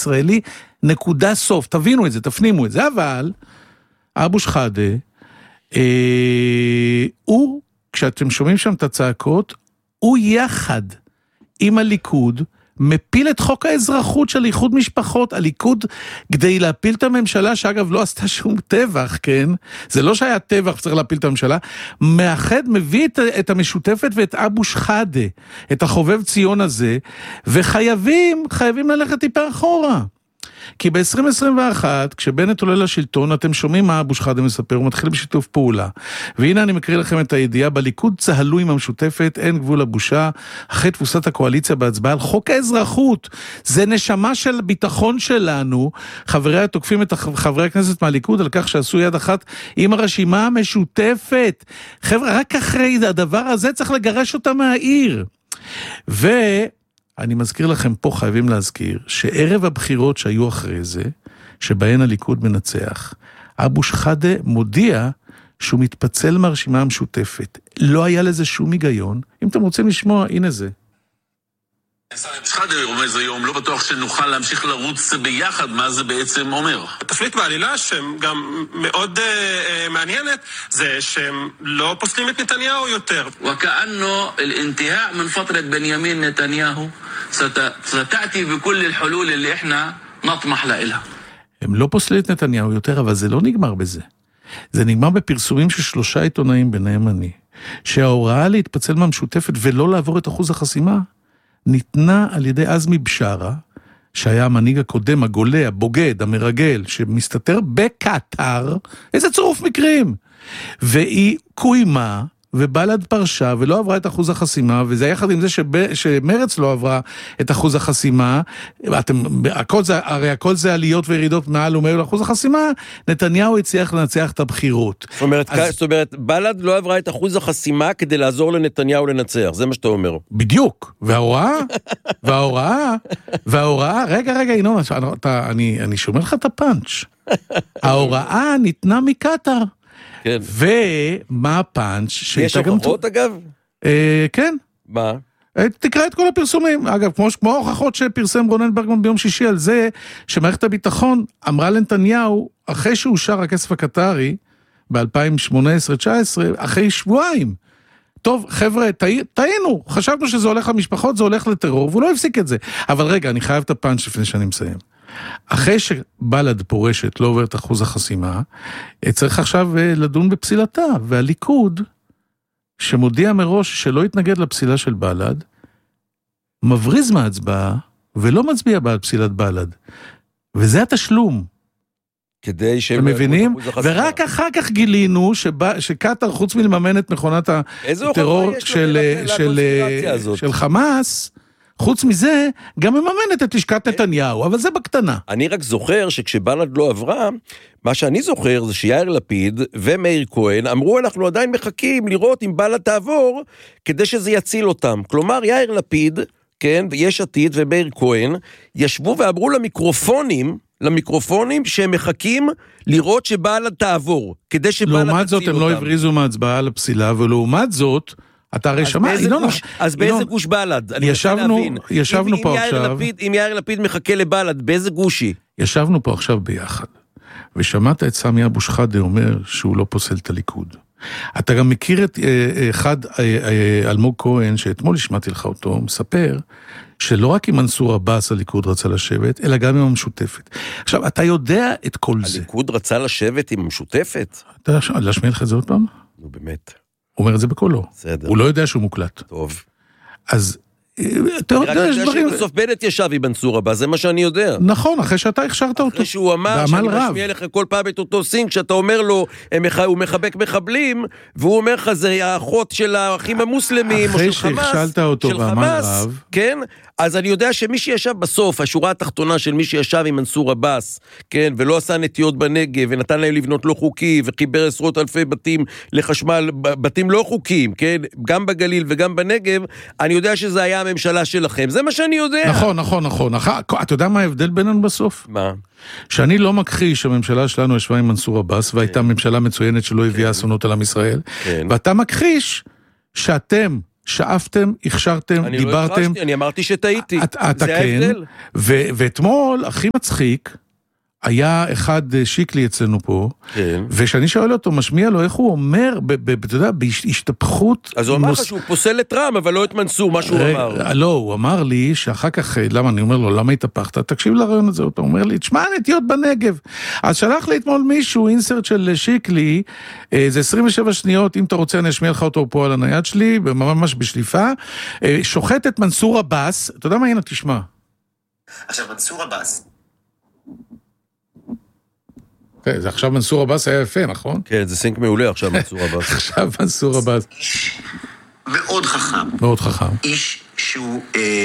הישראלי, נקודה סוף, תבינו את זה, תפנימו את זה, אבל אבו שחאדה, הוא, כשאתם שומעים שם את הצעקות, הוא יחד עם הליכוד, מפיל את חוק האזרחות של איחוד משפחות, הליכוד, כדי להפיל את הממשלה, שאגב לא עשתה שום טבח, כן? זה לא שהיה טבח, צריך להפיל את הממשלה, מאחד, מביא את המשותפת ואת אבו שחאדה, את החובב ציון הזה, וחייבים ללכת טיפה אחורה. כי ב-2021, כשבנט עולה לשלטון, אתם שומעים מה אבו שחאדה מספר, הוא מתחיל בשיתוף פעולה. והנה אני מקריא לכם את הידיעה, בליכוד צהלו עם המשותפת, אין גבול הבושה, אחרי תבוסת הקואליציה בהצבעה על חוק האזרחות. זה נשמה של ביטחון שלנו, חבריה תוקפים את חברי הכנסת מהליכוד, על כך שעשו יד אחת עם הרשימה המשותפת. חבר'ה, רק אחרי הדבר הזה צריך לגרש אותה מהעיר. אני מזכיר לכם פה, חייבים להזכיר, שערב הבחירות שהיו אחרי זה, שבהן הליכוד מנצח, אבו שחאדה מודיע שהוא מתפצל מהרשימה המשותפת. לא היה לזה שום היגיון. אם אתם רוצים לשמוע, הנה זה. שחאדה רומז היום, לא בטוח שנוכל להמשיך לרוץ ביחד, מה זה בעצם אומר? התפנית בעלילה שגם מאוד מעניינת, זה שהם לא פוסלים את נתניהו יותר. וכאנו الانتهاء من فترة בנימין נתניהו ستأتي بكل الحلول اللي احنا نطمح لها. הם לא פוסלים את נתניהו יותר, אבל זה לא נגמר בזה. זה נגמר בפרסומים של 3 עיתונאים ביניהם אני, שההוראה להתפצל מהמשותפת ולא לעבור את אחוז החסימה, ניתנה על ידי עזמי בשארה, שהיה המנהיג הקודם, הגולה, הבוגד, המרגל, שמסתתר בקטר, איזה צירוף מקרים. והיא קוימה, ובל"ד פרשה, ולא עברה את אחוז החסימה, וזה יחד עם זה שמרץ לא עברה את אחוז החסימה, הרי הכל זה עליות וירידות מעל ומעל אחוז החסימה, נתניהו הצליח לנצח את הבחירות. זאת אומרת, בל"ד לא עברה את אחוז החסימה כדי לעזור לנתניהו לנצח, זה מה שאתה אומר. בדיוק, וההוראה, רגע, ינון, אני שומר לך את הפאנץ'. ההוראה ניתנה מקטר. כן. ומה הפאנץ' יש הוכחות אגב? כן. מה? תקרא את כל הפרסומים. אגב, כמו ההוכחות שפרסם רונן ברגמן ביום שישי על זה, שמערכת הביטחון אמרה לנתניהו, אחרי שאושר הכסף הקטרי, ב-2018-2019, אחרי שבועיים, טוב, חבר'ה, טעינו, חשבנו שזה הולך למשפחות, זה הולך לטרור, והוא לא הפסיק את זה. אבל רגע, אני חייב את הפאנץ' לפני שאני מסיים. אחרי שבל"ד פורשת לא עוברת אחוז החסימה, צריך עכשיו לדון בפסילתה, והליכוד, שמודיע מראש שלא יתנגד לפסילה של בל"ד, מבריז מההצבעה, ולא מצביע בעד פסילת בל"ד. וזה התשלום. כדי שהם מבינים? ורק אחר כך גילינו שקטר, חוץ מלממן את מכונת הטרור של חמאס, חוץ מזה, גם מממנת את לשכת נתניהו, אבל זה בקטנה. אני רק זוכר שכשבל"ד לא עברה, מה שאני זוכר זה שיאיר לפיד ומאיר כהן אמרו, אנחנו עדיין מחכים לראות אם בל"ד תעבור, כדי שזה יציל אותם. כלומר, יאיר לפיד, כן, ויש עתיד ומאיר כהן, ישבו ואמרו למיקרופונים שהם מחכים לראות שבל"ד תעבור, כדי שבל"ד תציל אותם. לעומת זאת, הם לא הבריזו מההצבעה על הפסילה, ולעומת זאת, אתה הרי שמע, אז באיזה גוש בל"ד? ישבנו פה עכשיו. אם יאיר לפיד מחכה לבל"ד, באיזה גושי? ישבנו פה עכשיו ביחד, ושמעת את סמי אבו שחאדה אומר שהוא לא פוסל את הליכוד. אתה גם מכיר את אלמוג כהן, שאתמול השמעתי לך אותו, מספר, שלא רק עם מנסור עבאס הליכוד רצה לשבת, אלא גם עם המשותפת. עכשיו, אתה יודע את כל זה. הליכוד רצה לשבת עם המשותפת? אתה להשמיע לך את זה עוד פעם? נו, באמת. הוא אומר את זה בקולו. בסדר. הוא לא יודע שהוא מוקלט. טוב. אז אני רק יודע שבסוף בנט ישב עם מנסור עבאס, זה מה שאני יודע. נכון, אחרי שאתה הכשרת אותו. אחרי שהוא אמר שאני משמיע לך כל פעם את אותו סינג, שאתה אומר לו, הוא מחבק מחבלים, והוא אומר לך, זה האחות של האחים המוסלמים, או של חמאס. אחרי שהכשלת אותו בעמל רב. כן, אז אני יודע שמי שישב בסוף, השורה התחתונה של מי שישב עם מנסור עבאס, כן, ולא עשה נטיות בנגב, ונתן להם לבנות לא חוקי, וחיבר עשרות אלפי בתים לחשמל, בתים לא חוקיים, כן, גם בגליל וגם בנגב, אני יודע שזה היה הממשלה שלכם, זה מה שאני יודע. נכון. אתה יודע מה ההבדל בינינו בסוף? מה? שאני לא מכחיש, הממשלה שלנו ישבה עם מנסור עבאס, והייתה ממשלה מצוינת שלא הביאה אסונות על עם ישראל, ואתה מכחיש שאתם, שאפתם, הכשרתם, דיברתם. אני לא אני אמרתי שטעיתי. אתה כן, ואתמול, הכי מצחיק, היה אחד שיקלי אצלנו פה, ושאני שואל אותו, משמיע לו איך הוא אומר, אתה יודע, בהשתפכות... אז הוא אמר לך שהוא פוסל את רם, אבל לא את מנסור, מה שהוא אמר. לא, הוא אמר לי שאחר כך, למה אני אומר לו, למה התהפכת? תקשיב לרעיון הזה, הוא אומר לי, תשמע, נטיות בנגב. אז שלח לי אתמול מישהו, אינסרט של שיקלי, זה 27 שניות, אם אתה רוצה אני אשמיע לך אותו פה על הנייד שלי, ממש בשליפה, שוחט את מנסור עבאס, אתה יודע מה, הנה, תשמע. עכשיו, מנסור עבאס, זה עכשיו מנסור עבאס היה יפה, נכון? כן, זה סינק מעולה עכשיו מנסור עבאס. עכשיו מנסור עבאס. איש מאוד חכם. מאוד חכם. איש שהוא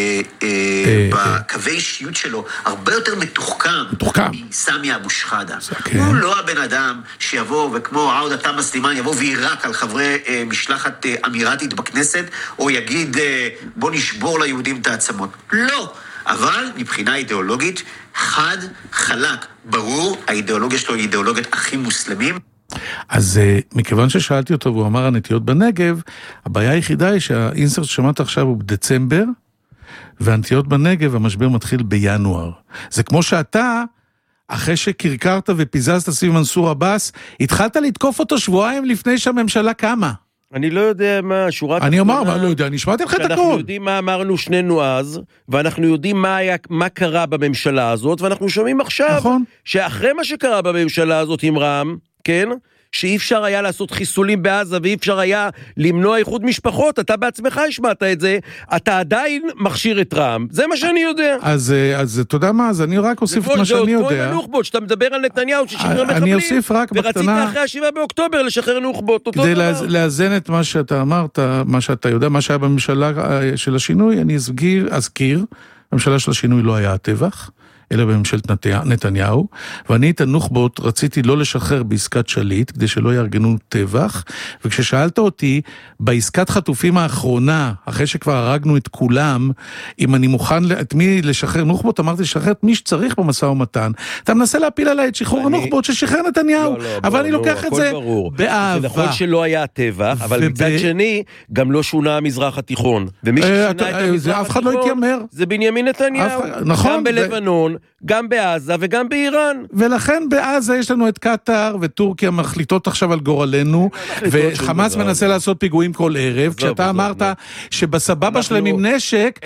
בקווי אישיות שלו הרבה יותר מתוחכם. מסמי אבו שחאדה. הוא לא הבן אדם שיבוא וכמו עודה תומא סלימאן יבוא וירק על חברי משלחת אמירתית בכנסת, או יגיד בוא נשבור ליהודים את העצמות. לא. אבל מבחינה אידיאולוגית, חד, חלק, ברור, האידיאולוגיה שלו היא אידיאולוגיית אחים מוסלמים. אז מכיוון ששאלתי אותו והוא אמר הנטיות בנגב, הבעיה היחידה היא שהאינסרט ששמעת עכשיו הוא בדצמבר, והנטיות בנגב המשבר מתחיל בינואר. זה כמו שאתה, אחרי שקרקרת ופיזזת סביב מנסור עבאס, התחלת לתקוף אותו שבועיים לפני שהממשלה קמה. אני לא יודע מה, שורת... אני אומר, מה לא יודע, אני שמעתי לך את הכל. אנחנו יודעים מה אמרנו שנינו אז, ואנחנו יודעים מה קרה בממשלה הזאת, ואנחנו שומעים עכשיו, נכון. שאחרי מה שקרה בממשלה הזאת עם רע"מ, כן? שאי אפשר היה לעשות חיסולים בעזה, ואי אפשר היה למנוע איחוד משפחות, אתה בעצמך השמעת את זה, אתה עדיין מכשיר את רע"מ, זה מה שאני יודע. אז אתה יודע מה, אז אני רק אוסיף את מה שאני יודע. כמו הנוח'בות, שאתה מדבר על נתניהו ששחרר מחבלים, אני אוסיף רק ורצית בקטנה, אחרי 7 באוקטובר לשחרר נוח'בות, אותו כדי דבר. לאזן את מה שאתה אמרת, מה שאתה יודע, מה שהיה בממשלה של השינוי, אני אזכיר, בממשלה של השינוי לא היה הטבח, אלא בממשלת נתניהו, ואני את הנוח'בות רציתי לא לשחרר בעסקת שליט, כדי שלא יארגנו טבח, וכששאלת אותי, בעסקת חטופים האחרונה, אחרי שכבר הרגנו את כולם, אם אני מוכן את מי לשחרר נוח'בות, אמרתי לשחרר את מי שצריך במשא ומתן. אתה מנסה להפיל עליי את שחרור הנוח'בות ששחרר נתניהו, אבל אני לוקח את זה באהבה. זה נכון שלא היה טבח, אבל מצד שני, גם לא שונה המזרח התיכון. ומי ששונה את המזרח התיכון, זה בנימין נתניהו. גם בלבנון, גם בעזה וגם באיראן. ולכן בעזה יש לנו את קטר וטורקיה מחליטות עכשיו על גורלנו, וחמאס מנסה לעשות פיגועים כל ערב, כשאתה אמרת שבסבבה שלהם עם נשק,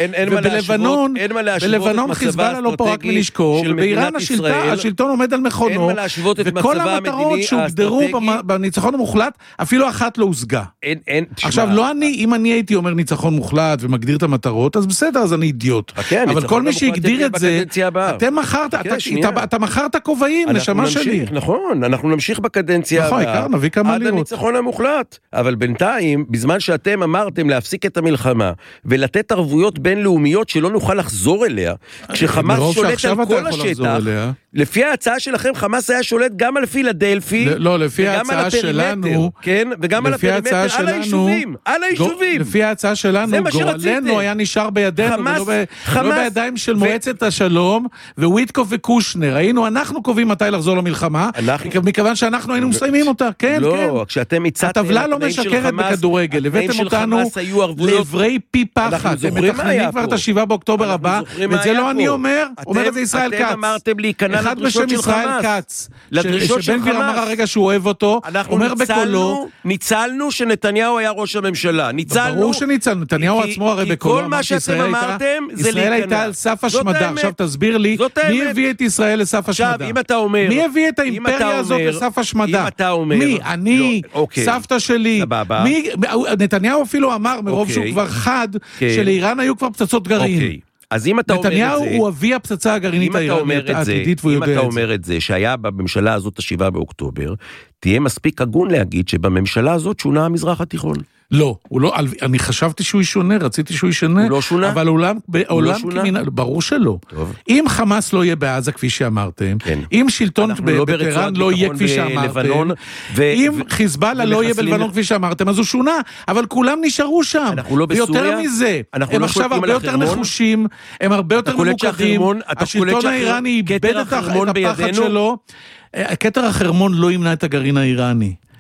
ובלבנון חיזבאללה לא פורק מנשקו, ובאיראן השלטון עומד על מכונו, וכל המטרות שהוגדרו בניצחון המוחלט, אפילו אחת לא הושגה. עכשיו, לא אני, אם אני הייתי אומר ניצחון מוחלט ומגדיר את המטרות, אז בסדר, אז אני אידיוט. אבל כל מי שהגדיר את זה, אתם מכרת, אתה מכרת כובעים, נשמה שלי. נכון, אנחנו נמשיך בקדנציה הבאה, עד הניצחון המוחלט. אבל בינתיים, בזמן שאתם אמרתם להפסיק את המלחמה, ולתת ערבויות בינלאומיות שלא נוכל לחזור אליה, כשחמאס שולט על כל השטח, לפי ההצעה שלכם, חמאס היה שולט גם על פילדלפי, לא, לפי ההצעה שלנו, כן, וגם על הפרימטר, על היישובים, על היישובים. לפי ההצעה שלנו, גורלנו היה נשאר בידינו, ולא בידיים של מועצת השלום, וויטקוף וקושנר, אנחנו קובעים מתי לחזור למלחמה, מכיוון שאנחנו היינו מסיימים אותה, כן, כן. לא, כשאתם הצעתם, הטבלה לא משקרת בכדורגל, הבאתם אותנו לעברי פי פחד, הם מתכננים כבר את 7 באוקטובר הבא, ואת זה לא אני אומר, אומר את זה ישראל כץ. אתם אמרתם להיכנע לדרישות של חמאס. שבן גביר אמר הרגע שהוא אוהב אותו, אומר בקולו, ניצלנו שנתניהו היה ראש הממשלה, ניצלנו. ברור שניצלנו, נתניהו עצמו הרי בקולו, כל מה שאתם אמרתם זה להיכנע. ישראל הייתה על סף השמדה, עכשיו תסביר לי, מי הביא את ישראל לסף השמדה? אם אתה אומר, מי הביא את האימפריה הזאת לסף השמדה? אם אתה אומר, מי? אני, סבתא שלי. נתניהו אפילו אמר, מרוב שהוא כבר חד, שלאיראן היו כבר פצצות גרעין. אז אם אתה אומר את זה, נתניהו הוא אבי הפצצה הגרעינית האיראנית העתידית, והוא יודע את זה. אם אתה אומר את זה, שהיה בממשלה הזאת 7 באוקטובר, תהיה מספיק הגון להגיד שבממשלה הזאת שונה המזרח התיכון. לא, אני חשבתי שהוא ישונה, רציתי שהוא ישונה. הוא לא שונה? אבל עולם ברור שלא. אם חמאס לא יהיה בעזה כפי שאמרתם, אם שלטון בטהרן לא יהיה כפי שאמרתם, אם חיזבאללה לא יהיה בלבנון כפי שאמרתם, אז הוא שונה, אבל כולם נשארו שם. ויותר מזה, הם עכשיו הרבה יותר נחושים, הם הרבה יותר ממוקדים, השלטון האיראני איבד את הפחד שלו, כתר החרמון לא ימנע את הגרעין האיראני.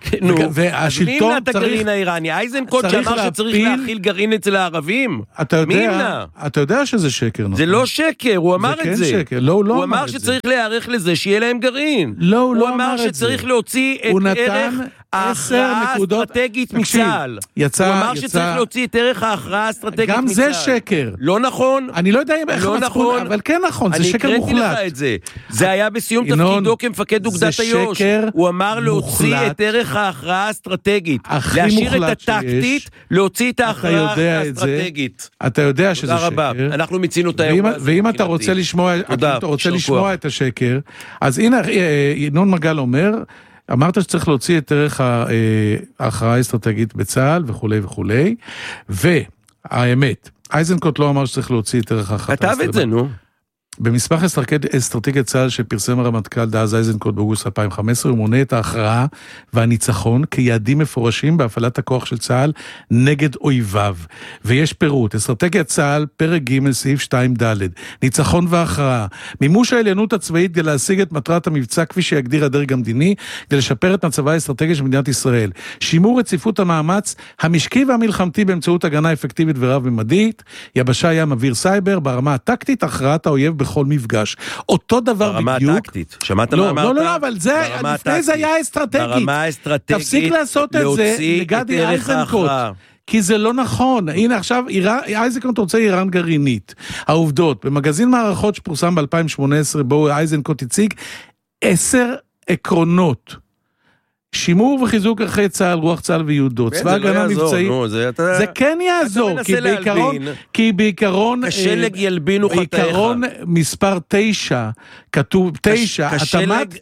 והשלטון צריך... מי את הגרעין האיראני? אייזנקוט שאמר שצריך להכיל גרעין אצל הערבים? אתה יודע שזה שקר, נכון? זה לא שקר, הוא אמר את זה. זה כן שקר, לא, הוא לא הוא אמר אמר את זה. שצריך להיערך לזה, שיהיה להם גרעין. לא, הוא לא אמר אמר את זה. שצריך להוציא את ערך ההכרעה האסטרטגית מצה"ל. הוא אמר שצריך להוציא את ערך ההכרעה האסטרטגית מצה"ל. גם זה שקר. לא נכון. אני לא יודע איך מצפון, אבל כן נכון, זה שקר מוחלט. אני הקראתי לך את זה. זה היה בסיום תפקידו כמפקד אוגדת איו"ש. הוא אמר להוציא את ערך ההכרעה האסטרטגית. להשאיר את הטקטית, להוציא את ההכרעה האסטרטגית. אתה יודע שזה שקר. תודה רבה. אנחנו מצינו את האירוע הזה. ואם אתה רוצה לשמוע את השקר, אז הנה ינון מגל אומר, אמרת שצריך להוציא את ערך ההכרעה האסטרטגית בצה"ל וכו' וכו', והאמת, אייזנקוט לא אמר שצריך להוציא את ערך ההכרעה האסטרטגית. כתב את זה, נו. במסמך אסטרטגיית צה"ל שפרסם הרמטכ"ל דאז אייזנקוט באוגוסט 2015, הוא מונה את ההכרעה והניצחון כיעדים מפורשים בהפעלת הכוח של צה"ל נגד אויביו. ויש פירוט, אסטרטגיית צה"ל, פרק ג' סעיף 2ד', ניצחון והכרעה, מימוש העליונות הצבאית כדי להשיג את מטרת המבצע כפי שיגדיר הדרג המדיני, כדי לשפר את מצבה האסטרטגי של מדינת ישראל. שימור רציפות המאמץ המשקי והמלחמתי באמצעות הגנה אפקטיבית ורב-ממדית, יבשה, ים, אוויר, סייבר, ברמה הטקטית, הכרעת האויב בכל מפגש. אותו דבר בדיוק. ברמה הטקטית. שמעת מה אמרת? לא, אבל זה, לפני זה היה אסטרטגית. ברמה האסטרטגית. תפסיק לעשות את זה לגדי אייזנקוט. כי זה לא נכון. הנה עכשיו, אייזנקוט רוצה איראן גרעינית. העובדות, במגזין מערכות שפורסם ב-2018, בו אייזנקוט הציג 10 עקרונות. שימור וחיזוק ערכי צה"ל, רוח צה"ל ויהודות, צבא הגנה מבצעי. זה כן יעזור, כי בעיקרון בעיקרון מספר 9, כתוב 9, התאמת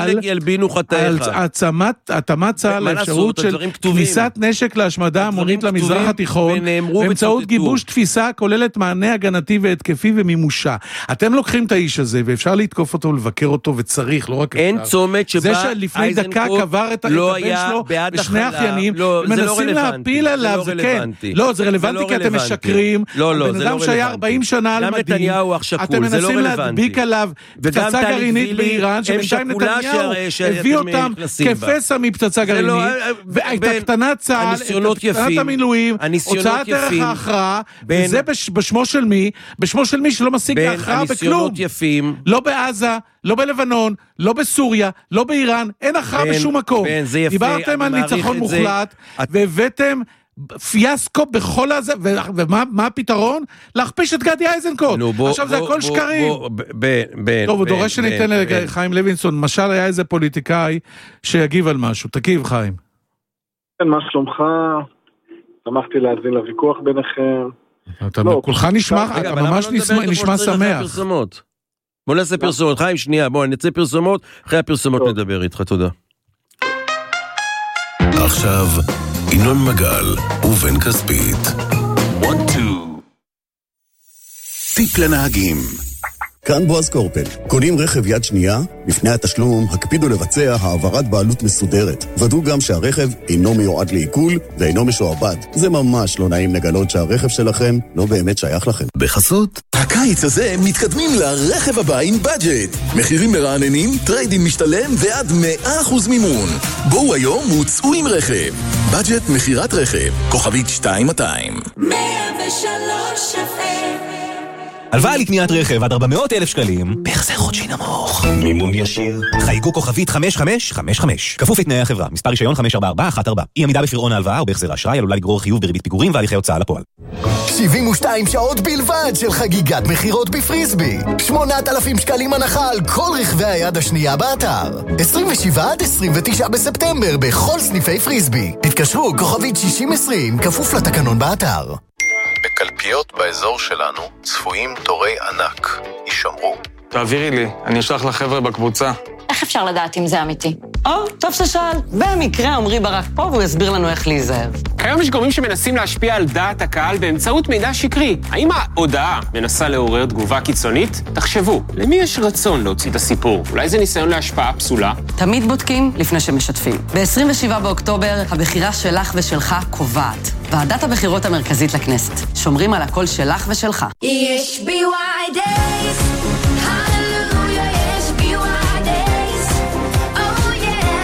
צה"ל לאפשרות של כניסת נשק להשמדה המונית למזרח התיכון, באמצעות גיבוש תפיסה כוללת מענה הגנתי והתקפי ומימושה. אתם לוקחים את האיש הזה, ואפשר להתקוף אותו ולבקר אותו, וצריך, לא רק אין צומת שבה זה שלפני דקה קבר את הבן שלו בשני אחיינים, מנסים להפיל עליו, זה כן. לא, זה רלוונטי כי אתם משקרים. בן אדם שהיה 40 שנה על מדים, אתם מנסים להדביק עליו פצצה גרעינית באיראן, שבינתיים נתניהו הביא אותם כפסע מפצצה גרעינית, והקטנת צה"ל, הקטנת המילואים, הוצאת ערך ההכרעה, וזה בשמו של מי? בשמו של מי שלא משיג ההכרעה בכלום. לא בעזה, לא בלבנון, לא בסוריה, לא באיראן, אין הכרעה בשום מקום. דיברתם על ניצחון מוחלט, והבאתם פיאסקו בכל הזה, ומה הפתרון? להכפיש את גדי אייזנקוט. עכשיו זה הכל שקרים. טוב, הוא דורש שניתן לחיים לוינסון, משל היה איזה פוליטיקאי שיגיב על משהו. תגיב, חיים. כן, מה שלומך? שמחתי להאזין לוויכוח ביניכם. אתה כולך נשמע, אתה ממש נשמע שמח. בוא נעשה פרסומות, חיים, שנייה, בוא נצא פרסומות, אחרי הפרסומות נדבר איתך, תודה. עכשיו, ינון מגל ובן כספית. 1, 2. טיפ לנהגים. כאן בועז קורפל. קונים רכב יד שנייה? לפני התשלום, הקפידו לבצע העברת בעלות מסודרת. ודאו גם שהרכב אינו מיועד לעיכול ואינו משועבד. זה ממש לא נעים לגלות שהרכב שלכם לא באמת שייך לכם. בחסות, הקיץ הזה מתקדמים לרכב הבא עם בדג'ט. מחירים מרעננים, טריידים משתלם ועד 100% מימון. בואו היום וצאו עם רכב. בדג'ט מחירת רכב. כוכבית 2200. 103 FM. הלוואה לקניית רכב עד 400,000 שקלים, בהחזר חודשי נמוך. מימון ישיר. חייגו כוכבית 5555. כפוף לתנאי החברה. מספר רישיון 544114. אי עמידה בפירעון ההלוואה או בהחזר האשראי עלולה לגרור חיוב בריבית פיגורים והליכי הוצאה לפועל. 72 שעות בלבד של חגיגת מחירות בפריסבי. 8,000 שקלים הנחה על כל רכבי היד השנייה באתר. 27 עד 29 בספטמבר בכל סניפי פריסבי. התקשרו כוכבית 6020, כפוף לתקנון באתר. בקלפיות באזור שלנו צפויים תורי ענק. יישמרו. תעבירי לי, אני אשלח לחבר'ה בקבוצה. איך אפשר לדעת אם זה אמיתי? טוב ששאל. במקרה עמרי ברק פה והוא יסביר לנו איך להיזהר. כיום יש גורמים שמנסים להשפיע על דעת הקהל באמצעות מידע שקרי. האם ההודעה מנסה לעורר תגובה קיצונית? תחשבו, למי יש רצון להוציא את הסיפור? אולי זה ניסיון להשפעה פסולה? תמיד בודקים לפני שמשתפים. ב-27 באוקטובר הבחירה שלך ושלך קובעת. ועדת הבחירות המרכזית לכנסת. שומרים על הקול שלך ושלך. יש BY Days, הללויה, יש BY Days, oh yes.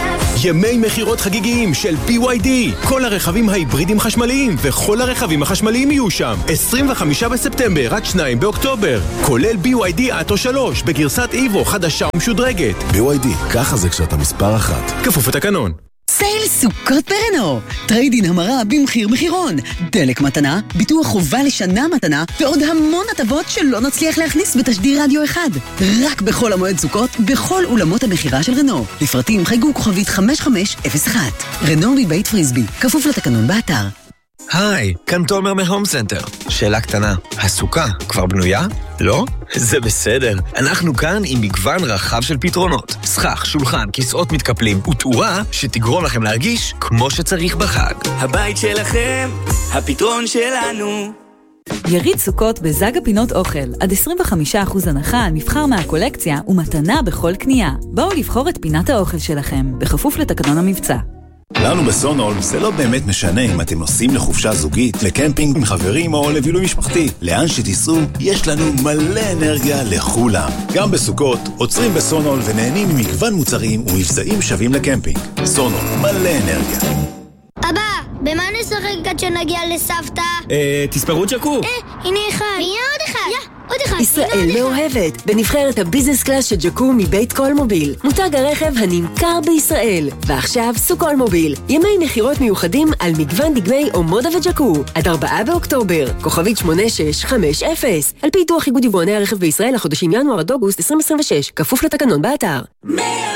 ימי מחירות חגיגיים של BYD. כל הרכבים ההיברידים חשמליים וכל הרכבים החשמליים יהיו שם. 25 בספטמבר עד 2 באוקטובר. כולל BYD אטו 3 בגרסת איבו חדשה ומשודרגת. BYD, ככה זה כשאתה מספר 1. כפוף לתקנון. סייל סוכות ברנו, טריידין המרה במחיר מחירון, דלק מתנה, ביטוח חובה לשנה מתנה ועוד המון הטבות שלא נצליח להכניס בתשדיר רדיו אחד. רק בכל המועד סוכות, בכל אולמות המחירה של רנו. לפרטים חייגו כוכבית 5501. רנו מבית פריסבי, כפוף לתקנון באתר. היי, כאן תומר מהום סנטר. שאלה קטנה, הסוכה כבר בנויה? לא? זה בסדר. אנחנו כאן עם מגוון רחב של פתרונות. סכך, שולחן, כיסאות מתקפלים ותאורה שתגרום לכם להרגיש כמו שצריך בחג. הבית שלכם, הפתרון שלנו. יריד סוכות בזג הפינות אוכל, עד 25% הנחה על מבחר מהקולקציה ומתנה בכל קנייה. בואו לבחור את פינת האוכל שלכם, בכפוף לתקנון המבצע. לנו בסונול זה לא באמת משנה אם אתם נוסעים לחופשה זוגית, לקמפינג עם חברים או לבילוי משפחתי. לאן שתיסעו, יש לנו מלא אנרגיה לכולם. גם בסוכות, עוצרים בסונול ונהנים ממגוון מוצרים ומבצעים שווים לקמפינג. סונול, מלא אנרגיה. אבא, במה נשחק עד שנגיע לסבתא? תספרו ג'קו. הנה אחד. ויהיה עוד אחד. עוד אחד. ישראל מאוהבת בנבחרת הביזנס קלאס של ג'קו מבית קולמוביל, מותג הרכב הנמכר בישראל. ועכשיו סוקולמוביל, ימי מחירות מיוחדים על מגוון דגמי אומודה וג'קו עד 4 באוקטובר, כוכבית 8650, על פי פיתוח איגוד יבואני הרכב בישראל לחודשים ינואר עד אוגוסט 2026, כפוף לתקנון באתר.